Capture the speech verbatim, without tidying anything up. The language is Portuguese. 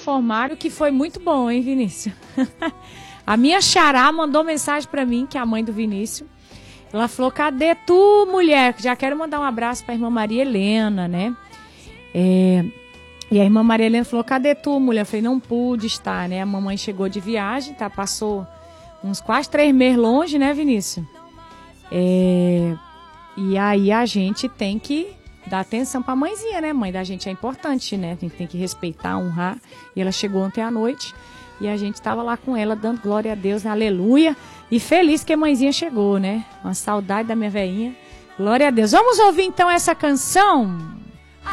informaram que foi muito bom, hein, Vinícius? A minha xará mandou mensagem pra mim, que é a mãe do Vinícius. Ela falou, cadê tu, mulher? Já quero mandar um abraço pra irmã Maria Helena, né? É... E a irmã Maria Helena falou, cadê tu, mulher? Eu falei, não pude estar, né? A mamãe chegou de viagem, tá? Passou uns quase três meses longe, né, Vinícius? É... E aí a gente tem que dar atenção pra mãezinha, né? Mãe da gente é importante, né? A gente tem que respeitar, honrar. E ela chegou ontem à noite e a gente tava lá com ela, dando glória a Deus, aleluia. E feliz que a mãezinha chegou, né? Uma saudade da minha velhinha. Glória a Deus. Vamos ouvir então essa canção?